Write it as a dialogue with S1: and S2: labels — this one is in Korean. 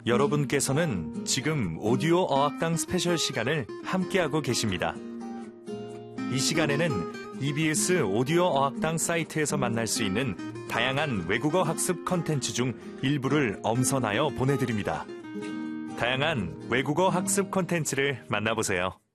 S1: 여러분께서는 지금 오디오 어학당 스페셜 시간을 함께하고 계십니다. 이 시간에는 EBS 오디오 어학당 사이트에서 만날 수 있는 다양한 외국어 학습 컨텐츠 중 일부를 엄선하여 보내드립니다. 다양한 외국어 학습 컨텐츠를 만나보세요.